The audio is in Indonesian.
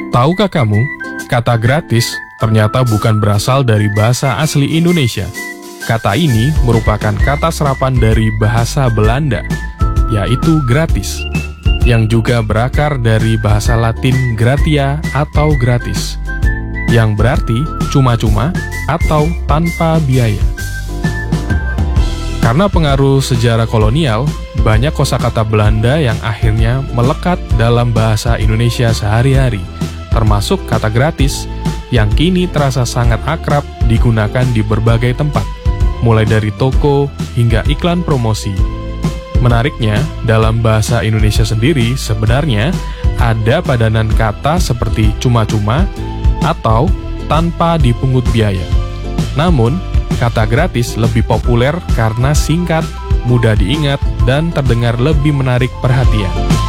Tahukah kamu, kata gratis ternyata bukan berasal dari bahasa asli Indonesia. Kata ini merupakan kata serapan dari bahasa Belanda, yaitu gratis, yang juga berakar dari bahasa Latin gratia atau gratis, yang berarti cuma-cuma atau tanpa biaya. Karena pengaruh sejarah kolonial, banyak kosakata Belanda yang akhirnya melekat dalam bahasa Indonesia sehari-hari, termasuk kata gratis, yang kini terasa sangat akrab digunakan di berbagai tempat, mulai dari toko hingga iklan promosi. Menariknya, dalam bahasa Indonesia sendiri sebenarnya ada padanan kata seperti cuma-cuma atau tanpa dipungut biaya. Namun, kata gratis lebih populer karena singkat, mudah diingat, dan terdengar lebih menarik perhatian.